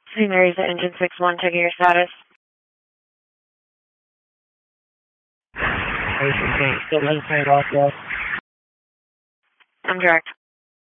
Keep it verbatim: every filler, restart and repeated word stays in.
Saint Mary's at engine six one, checking your status. Still hesitating off, I'm direct.